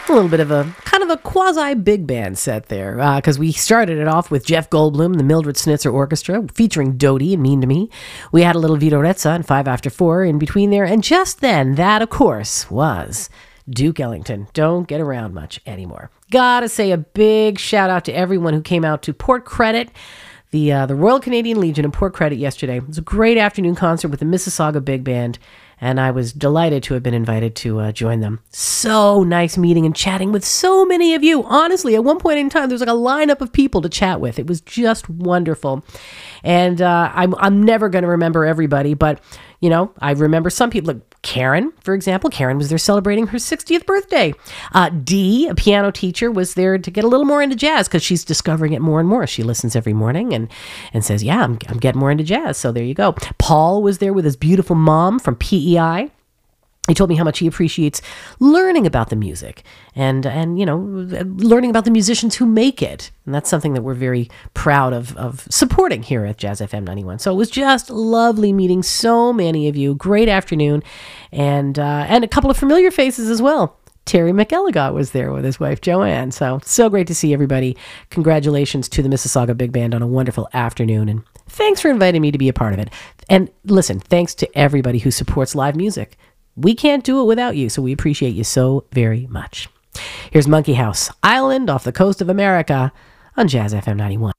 A little bit of a kind of a quasi big band set there, because we started it off with Jeff Goldblum, the Mildred Snitzer Orchestra, featuring Dodie and Mean to Me. We had a little Vito Rezza and 5 After 4 in between there, and just then, that of course was Duke Ellington. Don't get around much anymore. Gotta say a big shout out to everyone who came out to Port Credit, the Royal Canadian Legion in Port Credit yesterday. It was a great afternoon concert with the Mississauga Big Band, and I was delighted to have been invited to join them. So nice meeting and chatting with so many of you. Honestly, at one point in time, there was like a lineup of people to chat with. It was just wonderful. And I'm never going to remember everybody, but, you know, I remember some people. Like Karen, for example. Karen was there celebrating her 60th birthday. Dee, a piano teacher, was there to get a little more into jazz because she's discovering it more and more. She listens every morning and says, yeah, I'm getting more into jazz. So there you go. Paul was there with his beautiful mom from PEI. He told me how much he appreciates learning about the music and you know, learning about the musicians who make it. And that's something that we're very proud of supporting here at Jazz FM 91. So it was just lovely meeting so many of you. Great afternoon. And a couple of familiar faces as well. Terry McElligott was there with his wife, Joanne. So great to see everybody. Congratulations to the Mississauga Big Band on a wonderful afternoon. And thanks for inviting me to be a part of it. And listen, thanks to everybody who supports live music. We can't do it without you, so we appreciate you so very much. Here's Monkey House, Island off the coast of America on Jazz FM 91.